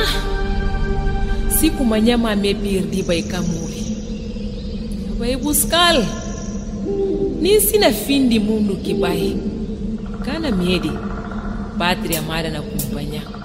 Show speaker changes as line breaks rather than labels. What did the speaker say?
Siku manyama amepirdi vai kamuri. Vai buscal. Ni sina findi mundo que vai. Kana miedi. Pátria amada na companhia.